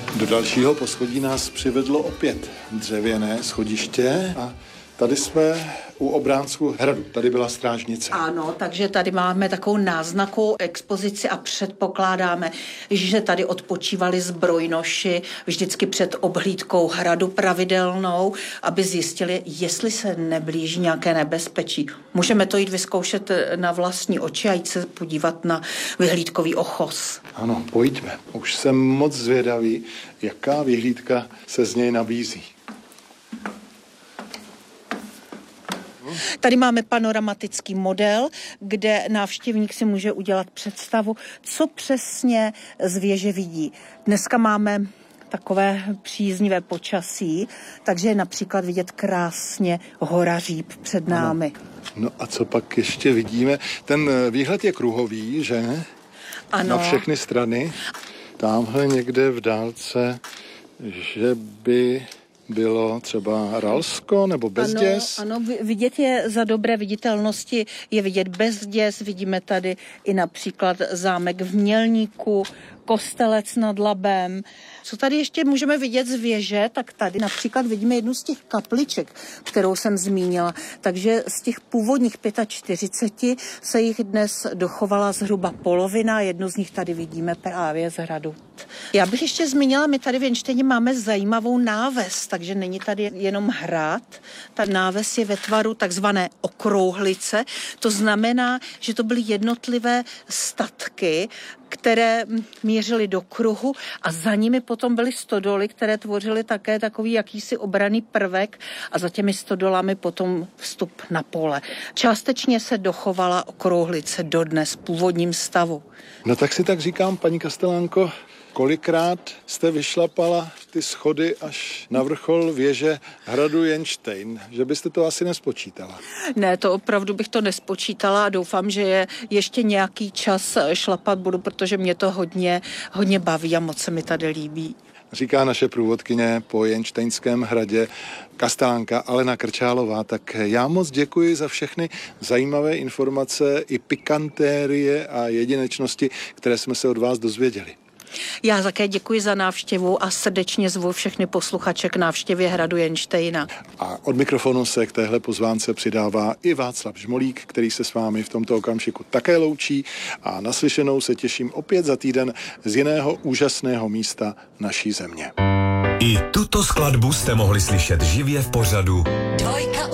Do dalšího poschodí nás přivedlo opět dřevěné schodiště a tady jsme u obránku hradu. Tady byla strážnice. Ano, takže tady máme takovou náznakovou expozici a předpokládáme, že tady odpočívali zbrojnoši vždycky před obhlídkou hradu pravidelnou, aby zjistili, jestli se neblíží nějaké nebezpečí. Můžeme to jít vyzkoušet na vlastní oči a jít se podívat na vyhlídkový ochos. Ano, pojďme. Už jsem moc zvědavý, jaká vyhlídka se z něj nabízí. Tady máme panoramatický model, kde návštěvník si může udělat představu, co přesně z věže vidí. Dneska máme takové příznivé počasí, takže je například vidět krásně hora Říp před námi. No a co pak ještě vidíme? Ten výhled je kruhový, že? Ano. Na všechny strany. Tamhle někde v dálce, že by bylo třeba Ralsko nebo Bezděs? Ano, vidět je za dobré viditelnosti, je vidět Bezděs, vidíme tady i například zámek v Mělníku, Kostelec nad Labem. Co tady ještě můžeme vidět z věže, tak tady například vidíme jednu z těch kapliček, kterou jsem zmínila. Takže z těch původních 45 se jich dnes dochovala zhruba polovina, jednu z nich tady vidíme právě z hradu. Já bych ještě zmínila, my tady v Jenštejně máme zajímavou náves, takže není tady jenom hrad. Ta náves je ve tvaru takzvané okrouhlice. To znamená, že to byly jednotlivé statky, které mířily do kruhu a za nimi potom byly stodoly, které tvořily také takový jakýsi obranný prvek a za těmi stodolami potom vstup na pole. Částečně se dochovala okrouhlice dodnes v původním stavu. No tak si tak říkám, paní Kastelánko, kolikrát jste vyšlapala ty schody až na vrchol věže hradu Jenštejn, že byste to asi nespočítala? Ne, to opravdu bych to nespočítala a doufám, že je ještě nějaký čas šlapat budu, protože mě to hodně baví a moc se mi tady líbí. Říká naše průvodkyně po Jenštejnském hradě Kastelánka Alena Krčálová. Tak já moc děkuji za všechny zajímavé informace i pikantérie a jedinečnosti, které jsme se od vás dozvěděli. Já také děkuji za návštěvu a srdečně zvu všechny posluchače k návštěvě hradu Jenštejna. A od mikrofonu se k téhle pozvánce přidává i Václav Žmolík, který se s vámi v tomto okamžiku také loučí a naslyšenou se těším opět za týden z jiného úžasného místa naší země. I tuto skladbu jste mohli slyšet živě v pořadu Dvojka